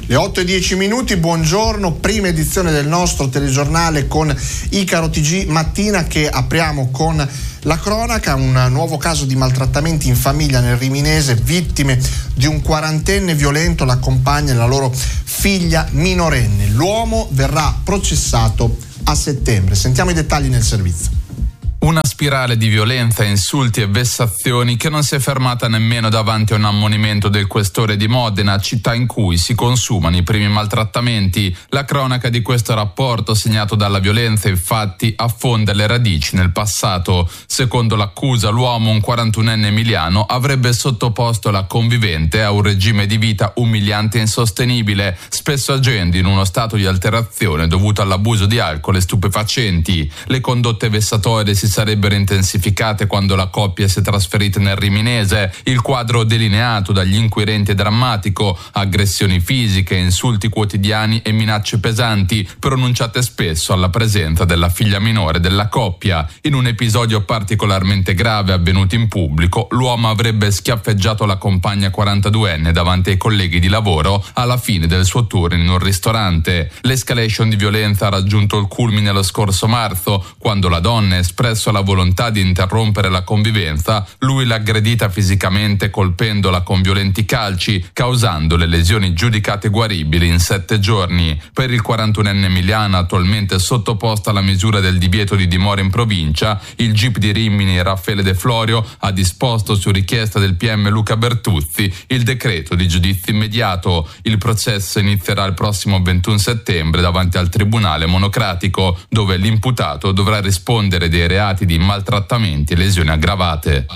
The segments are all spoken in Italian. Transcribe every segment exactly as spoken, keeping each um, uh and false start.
Le otto e dieci minuti, buongiorno, prima edizione del nostro telegiornale con Icaro T G Mattina, che apriamo con la cronaca. Un nuovo caso di maltrattamenti in famiglia nel Riminese, vittime di un quarantenne violento, la compagna e la loro figlia minorenne. L'uomo verrà processato a settembre. Sentiamo i dettagli nel servizio. Una spirale di violenza, insulti e vessazioni che non si è fermata nemmeno davanti a un ammonimento del questore di Modena, città in cui si consumano i primi maltrattamenti. La cronaca di questo rapporto, segnato dalla violenza, infatti affonda le radici nel passato. Secondo l'accusa, l'uomo, un quarantunenne emiliano, avrebbe sottoposto la convivente a un regime di vita umiliante e insostenibile, spesso agendo in uno stato di alterazione dovuto all'abuso di alcol e stupefacenti. Le condotte vessatorie si sarebbero intensificate quando la coppia si è trasferita nel Riminese. Il quadro delineato dagli inquirenti è drammatico: aggressioni fisiche, insulti quotidiani e minacce pesanti, pronunciate spesso alla presenza della figlia minore della coppia. In un episodio particolarmente grave avvenuto in pubblico, l'uomo avrebbe schiaffeggiato la compagna quarantaduenne davanti ai colleghi di lavoro alla fine del suo turno in un ristorante. L'escalation di violenza ha raggiunto il culmine lo scorso marzo, quando la donna ha espresso la volontà di interrompere la convivenza. Lui l'ha aggredita fisicamente colpendola con violenti calci, causando le lesioni giudicate guaribili in sette giorni. Per il quarantunenne emiliano, attualmente sottoposta alla misura del divieto di dimora in provincia, il G I P di Rimini Raffaele De Florio ha disposto, su richiesta del P M Luca Bertuzzi, il decreto di giudizio immediato. Il processo inizierà il prossimo ventuno settembre davanti al Tribunale Monocratico, dove l'imputato dovrà rispondere dei reati di maltrattamenti e lesioni aggravate.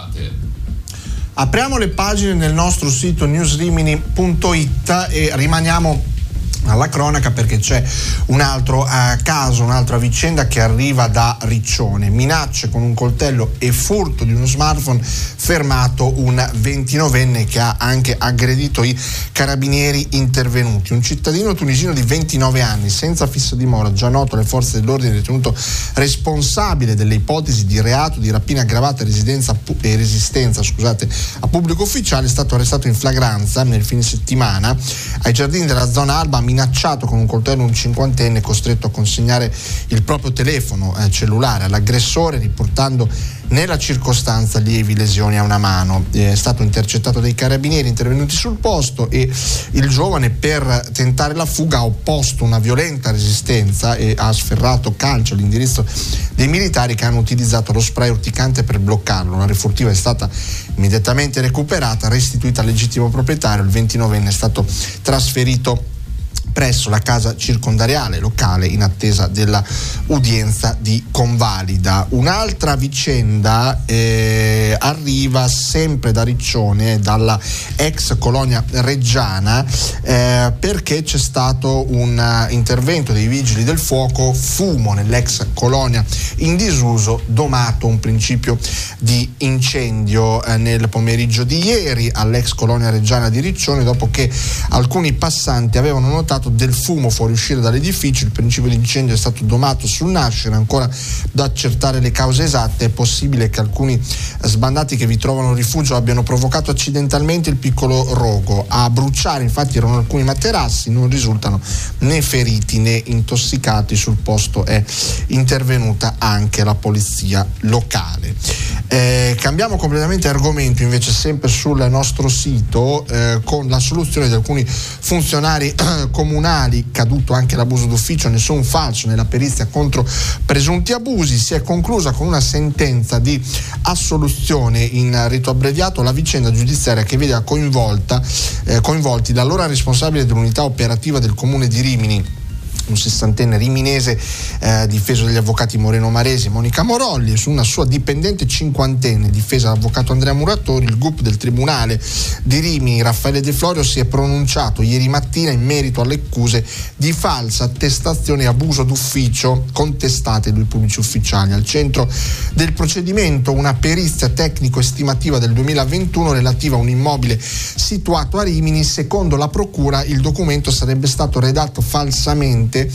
Apriamo le pagine nel nostro sito newsrimini punto it e rimaniamo alla cronaca, perché c'è un altro eh, caso, un'altra vicenda che arriva da Riccione. Minacce con un coltello e furto di uno smartphone, fermato un ventinovenne che ha anche aggredito i carabinieri intervenuti. Un cittadino tunisino di ventinove anni, senza fissa dimora, già noto alle forze dell'ordine, ritenuto responsabile delle ipotesi di reato di rapina aggravata e residenza e resistenza scusate, a pubblico ufficiale, è stato arrestato in flagranza nel fine settimana ai giardini della zona Alba. Minacciato con un coltello un cinquantenne, costretto a consegnare il proprio telefono eh, cellulare all'aggressore, riportando nella circostanza lievi lesioni a una mano. È stato intercettato dai carabinieri intervenuti sul posto e il giovane, per tentare la fuga, ha opposto una violenta resistenza e ha sferrato calcio all'indirizzo dei militari, che hanno utilizzato lo spray urticante per bloccarlo. La refurtiva è stata immediatamente recuperata, restituita al legittimo proprietario. Il ventinovenne è stato trasferito presso la casa circondariale locale in attesa della udienza di convalida. Un'altra vicenda eh, arriva sempre da Riccione, dalla ex colonia reggiana, eh, perché c'è stato un intervento dei vigili del fuoco, fumo nell'ex colonia in disuso, domato un principio di incendio eh, nel pomeriggio di ieri all'ex colonia reggiana di Riccione, dopo che alcuni passanti avevano notato del fumo fuoriuscire dall'edificio. Il principio di incendio è stato domato sul nascere, ancora da accertare le cause esatte. È possibile che alcuni sbandati che vi trovano rifugio abbiano provocato accidentalmente il piccolo rogo. A bruciare infatti erano alcuni materassi, non risultano né feriti né intossicati. Sul posto è intervenuta anche la polizia locale. Eh, cambiamo completamente argomento invece, sempre sul nostro sito, eh, con la soluzione di alcuni funzionari eh, comunali. Caduto anche l'abuso d'ufficio, nessun falso nella perizia contro presunti abusi. Si è conclusa con una sentenza di assoluzione in rito abbreviato la vicenda giudiziaria che vede coinvolta, eh, coinvolti l'allora responsabile dell'unità operativa del comune di Rimini, un sessantenne riminese eh, difeso dagli avvocati Moreno Maresi e Monica Morolli, e su una sua dipendente cinquantenne difesa dall'avvocato Andrea Muratori. Il G U P del Tribunale di Rimini, Raffaele De Florio, si è pronunciato ieri mattina in merito alle accuse di falsa attestazione e abuso d'ufficio contestate dai pubblici ufficiali. Al centro del procedimento una perizia tecnico-estimativa del duemilaventuno relativa a un immobile situato a Rimini. Secondo la procura, il documento sarebbe stato redatto falsamente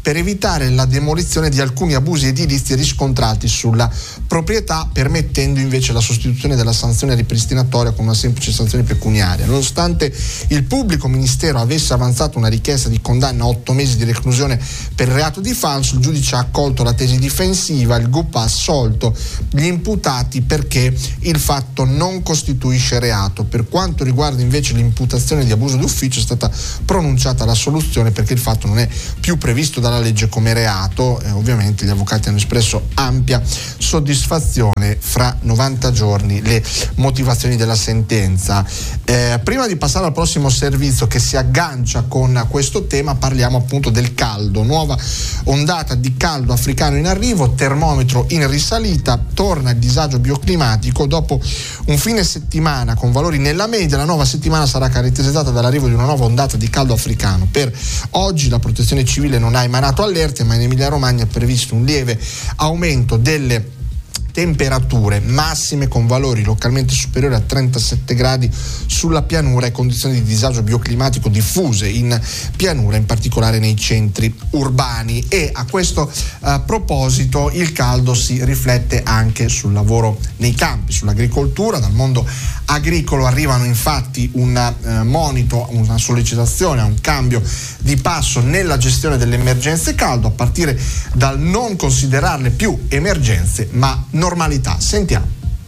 per evitare la demolizione di alcuni abusi edilizi riscontrati sulla proprietà, permettendo invece la sostituzione della sanzione ripristinatoria con una semplice sanzione pecuniaria. Nonostante il pubblico ministero avesse avanzato una richiesta di condanna a otto mesi di reclusione per reato di falso, il giudice ha accolto la tesi difensiva, il G U P ha assolto gli imputati perché il fatto non costituisce reato. Per quanto riguarda invece l'imputazione di abuso d'ufficio, è stata pronunciata la soluzione perché il fatto non è più previsto dalla legge come reato. Eh, ovviamente gli avvocati hanno espresso ampia soddisfazione, fra novanta giorni le motivazioni della sentenza. Eh, prima di passare al prossimo servizio che si aggancia con questo tema, parliamo appunto del caldo. Nuova ondata di caldo africano in arrivo, termometro in risalita, torna il disagio bioclimatico. Dopo un fine settimana con valori nella media, la nuova settimana sarà caratterizzata dall'arrivo di una nuova ondata di caldo africano. Per oggi la Protezione Civile non ha emanato allerte, ma in Emilia Romagna è previsto un lieve aumento delle temperature massime con valori localmente superiori a trentasette gradi sulla pianura e condizioni di disagio bioclimatico diffuse in pianura, in particolare nei centri urbani. E a questo uh, proposito il caldo si riflette anche sul lavoro nei campi, sull'agricoltura. Dal mondo agricolo arrivano infatti un uh, monito, una sollecitazione a un cambio di passo nella gestione delle emergenze caldo, a partire dal non considerarle più emergenze ma normalità. Sentiamo.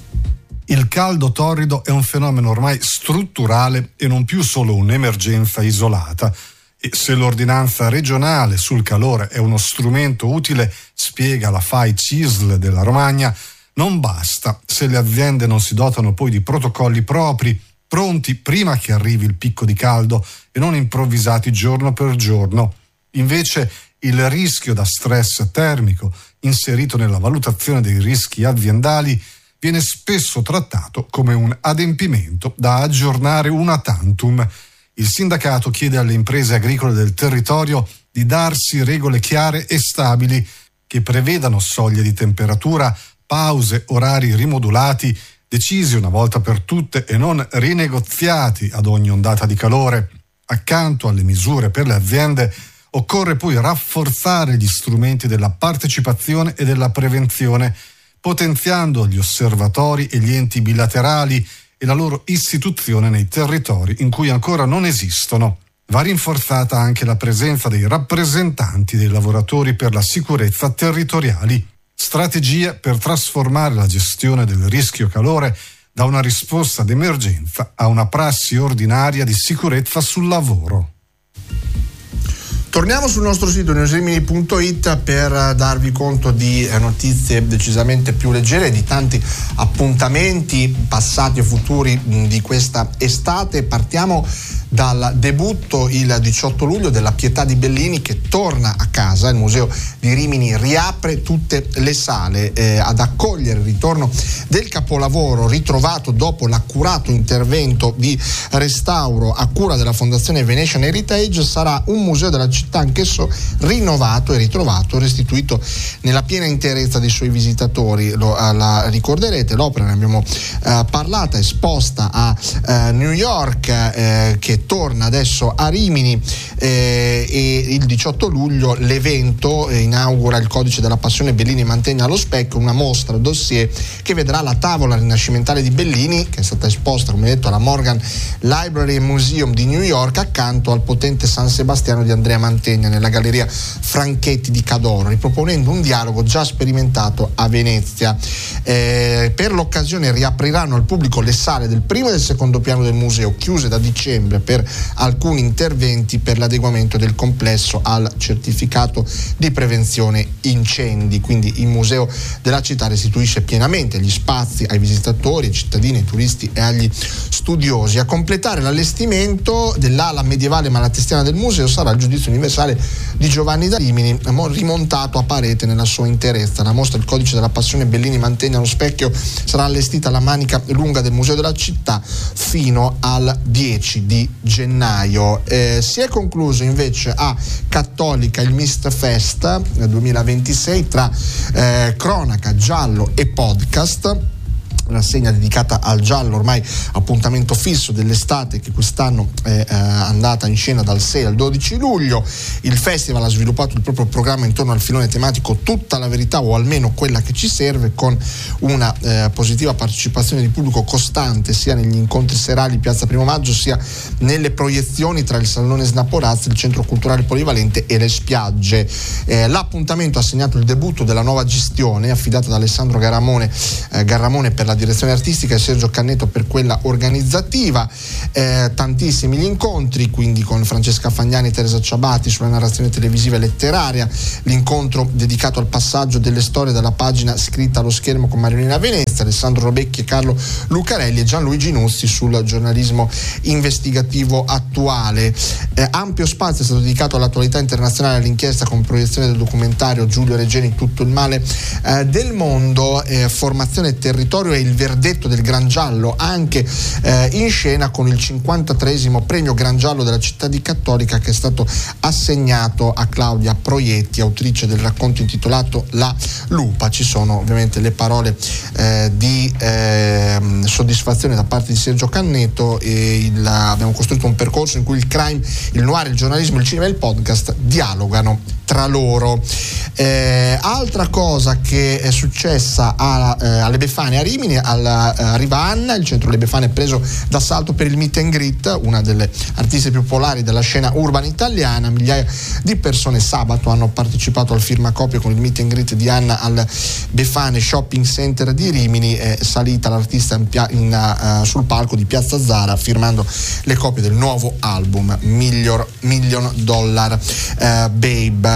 Il caldo torrido è un fenomeno ormai strutturale e non più solo un'emergenza isolata. E se l'ordinanza regionale sul calore è uno strumento utile, spiega la F A I C I S L della Romagna, non basta se le aziende non si dotano poi di protocolli propri, pronti prima che arrivi il picco di caldo e non improvvisati giorno per giorno. Invece il rischio da stress termico, inserito nella valutazione dei rischi aziendali, viene spesso trattato come un adempimento da aggiornare una tantum. Il sindacato chiede alle imprese agricole del territorio di darsi regole chiare e stabili che prevedano soglie di temperatura, pause, orari rimodulati, decisi una volta per tutte e non rinegoziati ad ogni ondata di calore. Accanto alle misure per le aziende, occorre poi rafforzare gli strumenti della partecipazione e della prevenzione, potenziando gli osservatori e gli enti bilaterali e la loro istituzione nei territori in cui ancora non esistono. Va rinforzata anche la presenza dei rappresentanti dei lavoratori per la sicurezza territoriali. Strategie per trasformare la gestione del rischio calore da una risposta d'emergenza a una prassi ordinaria di sicurezza sul lavoro. Torniamo sul nostro sito newsrimini punto it per darvi conto di notizie decisamente più leggere, di tanti appuntamenti passati e futuri di questa estate. Partiamo dal debutto il diciotto luglio della Pietà di Bellini, che torna a casa. Il Museo di Rimini riapre tutte le sale eh, ad accogliere il ritorno del capolavoro, ritrovato dopo l'accurato intervento di restauro a cura della Fondazione Venetian Heritage. Sarà un museo della città anch'esso rinnovato e ritrovato, restituito nella piena interezza dei suoi visitatori. Lo, uh, la ricorderete, l'opera, ne abbiamo uh, parlata, esposta a uh, New York, uh, che torna adesso a Rimini, eh, e il diciotto luglio l'evento eh, inaugura il Codice della Passione Bellini Mantegna allo Specchio, una mostra dossier che vedrà la tavola rinascimentale di Bellini, che è stata esposta, come detto, alla Morgan Library and Museum di New York, accanto al potente San Sebastiano di Andrea Mantegna nella Galleria Franchetti di Cadoro, riproponendo un dialogo già sperimentato a Venezia. Eh, per l'occasione riapriranno al pubblico le sale del primo e del secondo piano del museo, chiuse da dicembre per alcuni interventi per l'adeguamento del complesso al certificato di prevenzione incendi. Quindi il museo della città restituisce pienamente gli spazi ai visitatori, ai cittadini, ai turisti e agli studiosi. A completare l'allestimento dell'ala medievale malatestiana del museo sarà il Giudizio universale di Giovanni da Rimini, rimontato a parete nella sua interezza. La mostra Il Codice della Passione Bellini Mantegna allo Specchio sarà allestita alla manica lunga del museo della città fino al dieci di gennaio. Eh, si è concluso invece a Cattolica il Mist Fest duemilaventisei tra eh, cronaca, giallo e podcast. rassegna dedicata al giallo, ormai appuntamento fisso dell'estate, che quest'anno è eh, andata in scena dal sei al dodici luglio. Il festival ha sviluppato il proprio programma intorno al filone tematico Tutta la verità, o almeno quella che ci serve, con una eh, positiva partecipazione di pubblico costante sia negli incontri serali Piazza Primo Maggio, sia nelle proiezioni tra il Salone Snaporazzi, il Centro Culturale Polivalente e le spiagge. Eh, l'appuntamento ha segnato il debutto della nuova gestione affidata da Alessandro Garramone, eh, Garramone per la direzione artistica e Sergio Cannetto per quella organizzativa. Eh, tantissimi gli incontri, quindi con Francesca Fagnani e Teresa Ciabatti sulla narrazione televisiva e letteraria, l'incontro dedicato al passaggio delle storie dalla pagina scritta allo schermo con Mariolina Venezia, Alessandro Robecchi e Carlo Lucarelli, e Gianluigi Nuzzi sul giornalismo investigativo attuale. Eh, ampio spazio è stato dedicato all'attualità internazionale, all'inchiesta con proiezione del documentario Giulio Regeni, Tutto il male eh, del mondo, eh, formazione e territorio e il verdetto del Gran Giallo, anche eh, in scena con il cinquantatreesimo premio Gran Giallo della città di Cattolica, che è stato assegnato a Claudia Proietti, autrice del racconto intitolato La Lupa. Ci sono ovviamente le parole eh, di eh, soddisfazione da parte di Sergio Cannetto, e il, abbiamo costruito un percorso in cui il crime, il noir, il giornalismo, il cinema e il podcast dialogano tra loro. Eh, altra cosa che è successa a, eh, alle Befane a Rimini, alla eh, Riva Anna, il centro delle Befane è preso d'assalto per il meet and greet, una delle artiste più popolari della scena urbana italiana. Migliaia di persone sabato hanno partecipato al firmacopio con il meet and greet di Anna al Befane Shopping Center di Rimini. È salita l'artista in pia- in, uh, sul palco di Piazza Zara firmando le copie del nuovo album Million, Million Dollar uh, Babe.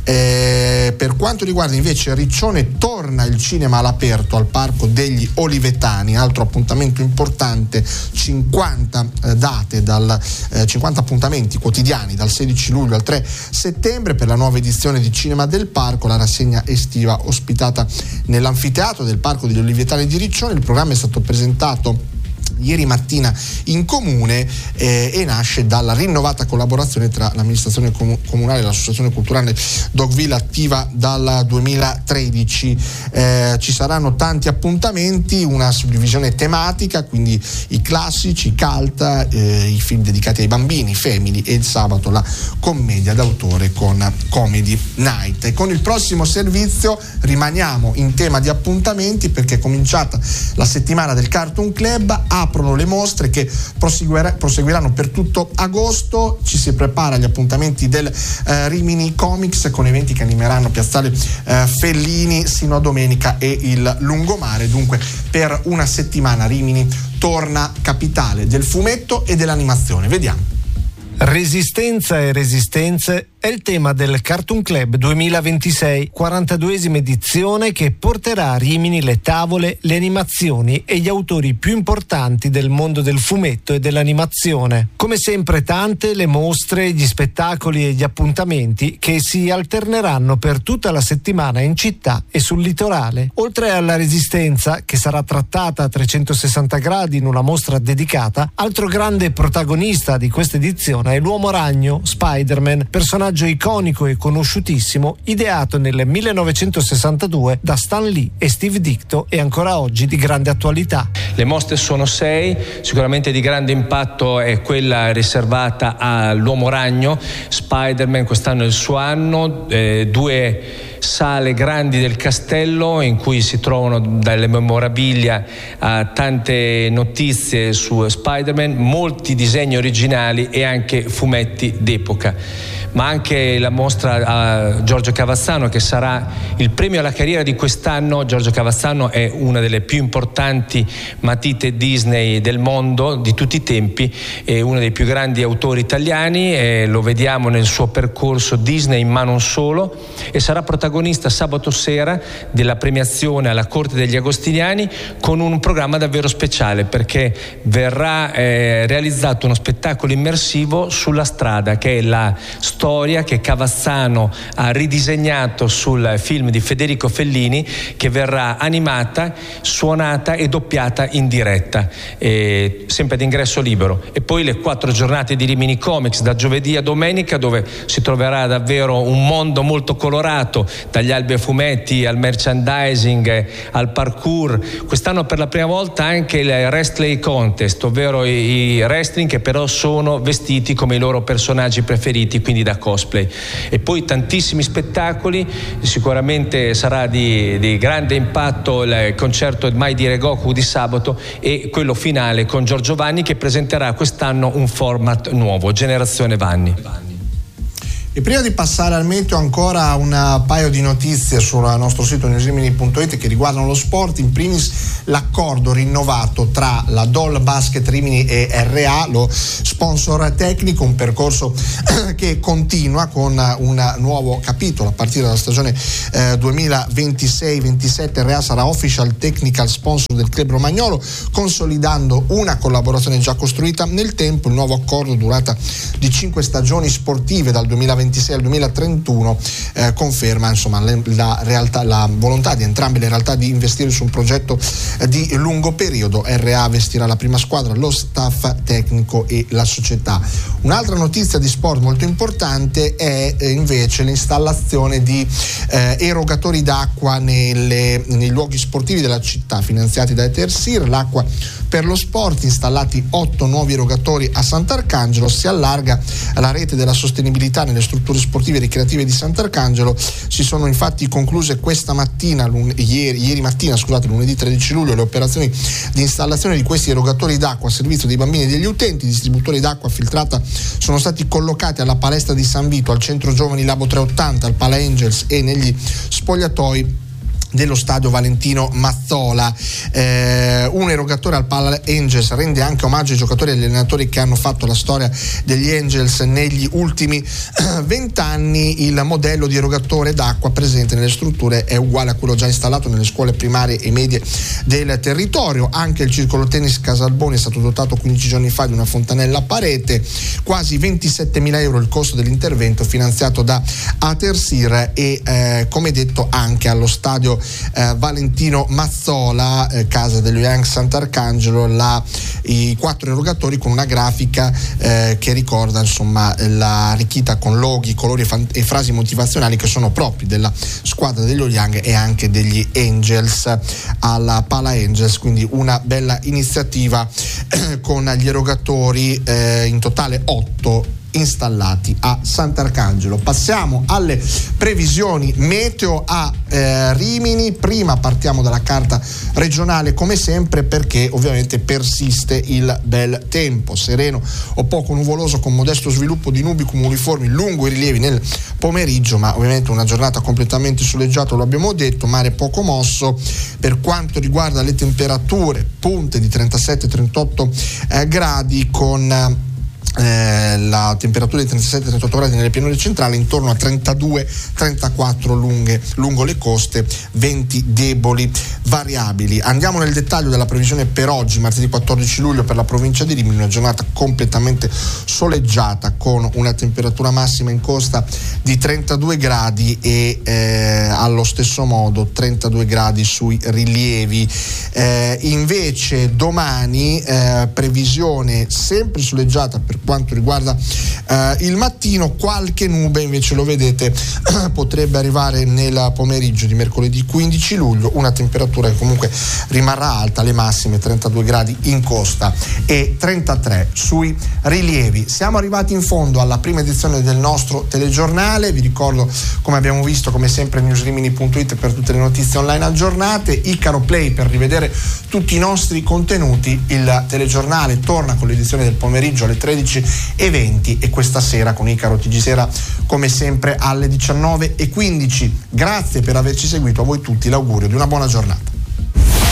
Eh, per quanto riguarda invece Riccione, torna il cinema all'aperto al Parco degli Olivetani, altro appuntamento importante, cinquanta eh, date, dal, eh, cinquanta appuntamenti quotidiani dal sedici luglio al tre settembre per la nuova edizione di Cinema del Parco, la rassegna estiva ospitata nell'anfiteatro del Parco degli Olivetani di Riccione. Il programma è stato presentato ieri mattina in comune eh, e nasce dalla rinnovata collaborazione tra l'amministrazione com- comunale e l'associazione culturale Dogville, attiva dal duemilatredici. Eh, ci saranno tanti appuntamenti, una suddivisione tematica, quindi i classici, i cult, eh, i film dedicati ai bambini, Family, e il sabato la commedia d'autore con Comedy Night. E con il prossimo servizio rimaniamo in tema di appuntamenti, perché è cominciata la settimana del Cartoon Club. Aprono le mostre che proseguiranno per tutto agosto. Ci si prepara agli appuntamenti del eh, Rimini Comics, con eventi che animeranno Piazzale eh, Fellini sino a domenica e il lungomare. Dunque per una settimana Rimini torna capitale del fumetto e dell'animazione. Vediamo. Resistenza e resistenze è il tema del Cartoon Club duemilaventisei, quarantaduesima edizione, che porterà a Rimini le tavole, le animazioni e gli autori più importanti del mondo del fumetto e dell'animazione. Come sempre tante le mostre, gli spettacoli e gli appuntamenti che si alterneranno per tutta la settimana in città e sul litorale. Oltre alla Resistenza, che sarà trattata a trecentosessanta gradi in una mostra dedicata, altro grande protagonista di questa edizione è l'Uomo Ragno, Spider-Man, personaggio iconico e conosciutissimo, ideato nel millenovecentosessantadue da Stan Lee e Steve Ditko e ancora oggi di grande attualità. Le mostre sono sei, sicuramente di grande impatto è quella riservata all'Uomo Ragno. Spider-Man quest'anno è il suo anno, eh, due sale grandi del castello in cui si trovano dalle memorabilia a tante notizie su Spider-Man, molti disegni originali e anche fumetti d'epoca. Ma anche la mostra a Giorgio Cavazzano, che sarà il premio alla carriera di quest'anno. Giorgio Cavazzano è una delle più importanti matite Disney del mondo di tutti i tempi, è uno dei più grandi autori italiani, e lo vediamo nel suo percorso Disney, ma non solo, e sarà protagonista sabato sera della premiazione alla Corte degli Agostiniani con un programma davvero speciale, perché verrà eh, realizzato uno spettacolo immersivo sulla strada, che è la storia che Cavazzano ha ridisegnato sul film di Federico Fellini, che verrà animata, suonata e doppiata in diretta, e sempre ad ingresso libero. E poi le quattro giornate di Rimini Comics da giovedì a domenica, dove si troverà davvero un mondo molto colorato dagli albi e fumetti al merchandising, al parkour. Quest'anno per la prima volta anche il wrestling contest, ovvero i, i wrestling che però sono vestiti come i loro personaggi preferiti, quindi da cosplay. E poi tantissimi spettacoli, sicuramente sarà di, di grande impatto il concerto Mai dire Goku di sabato e quello finale con Giorgio Vanni, che presenterà quest'anno un format nuovo, Generazione Vanni. E prima di passare al meteo ancora un paio di notizie sul nostro sito newsrimini punto it che riguardano lo sport. In primis l'accordo rinnovato tra la D O L Basket Rimini e R A, lo sponsor tecnico, un percorso che continua con un nuovo capitolo a partire dalla stagione eh, duemilaventisei ventisette. R A sarà official technical sponsor del club romagnolo, consolidando una collaborazione già costruita nel tempo. Il nuovo accordo, durata di cinque stagioni sportive dal duemilaventisei al duemilatrentuno, eh, conferma insomma le, la realtà, la volontà di entrambe le realtà di investire su un progetto eh, di lungo periodo. R A vestirà la prima squadra, lo staff tecnico e la società. Un'altra notizia di sport molto importante è eh, invece l'installazione di eh, erogatori d'acqua nelle, nei luoghi sportivi della città finanziati da Etersir. L'acqua per lo sport, installati otto nuovi erogatori a Sant'Arcangelo, si allarga la rete della sostenibilità nelle strutture sportive e ricreative di Sant'Arcangelo. Si sono infatti concluse questa mattina, lun- ieri, ieri mattina, scusate, lunedì tredici luglio, le operazioni di installazione di questi erogatori d'acqua a servizio dei bambini e degli utenti. I distributori d'acqua filtrata sono stati collocati alla palestra di San Vito, al centro giovani Labo trecentottanta, al Pala Angels e negli spogliatoi dello stadio Valentino Mazzola. Eh, un erogatore al Pala Angels rende anche omaggio ai giocatori e agli allenatori che hanno fatto la storia degli Angels negli ultimi vent'anni. Eh, Il modello di erogatore d'acqua presente nelle strutture è uguale a quello già installato nelle scuole primarie e medie del territorio. Anche il circolo tennis Casalboni è stato dotato quindici giorni fa di una fontanella a parete. Quasi ventisettemila euro il costo dell'intervento, finanziato da Atersir e eh, come detto anche allo stadio Eh, Valentino Mazzola, eh, casa dello Young Sant'Arcangelo, la, i quattro erogatori con una grafica eh, che ricorda insomma la arricchita con loghi, colori e, fan- e frasi motivazionali che sono propri della squadra dello Young e anche degli Angels alla Pala Angels. Quindi una bella iniziativa eh, con gli erogatori, eh, in totale otto installati a Sant'Arcangelo. Passiamo alle previsioni meteo a eh, Rimini. Prima partiamo dalla carta regionale come sempre, perché ovviamente persiste il bel tempo, sereno o poco nuvoloso con modesto sviluppo di nubi cumuliformi lungo i rilievi nel pomeriggio, ma ovviamente una giornata completamente soleggiata, lo abbiamo detto, mare poco mosso. Per quanto riguarda le temperature, punte di trentasette trentotto eh, gradi con Eh, la temperatura di trentasette trentotto gradi nelle pianure centrali, intorno a trentadue trentaquattro lunghe, lungo le coste, venti deboli variabili. Andiamo nel dettaglio della previsione per oggi, martedì quattordici luglio, per la provincia di Rimini. Una giornata completamente soleggiata con una temperatura massima in costa di trentadue gradi e eh, allo stesso modo trentadue gradi sui rilievi. Eh, invece domani eh, previsione sempre soleggiata per quanto riguarda eh, il mattino, qualche nube invece, lo vedete, potrebbe arrivare nel pomeriggio di mercoledì quindici luglio. Una temperatura che comunque rimarrà alta, le massime trentadue gradi in costa e trentatré sui rilievi. Siamo arrivati in fondo alla prima edizione del nostro telegiornale. Vi ricordo, come abbiamo visto, come sempre newsrimini punto it per tutte le notizie online aggiornate, Icaro Play per rivedere tutti i nostri contenuti. Il telegiornale torna con l'edizione del pomeriggio alle tredici e venti e questa sera con Icaro T G Sera come sempre alle diciannove e quindici. Grazie per averci seguito, a voi tutti l'augurio di una buona giornata.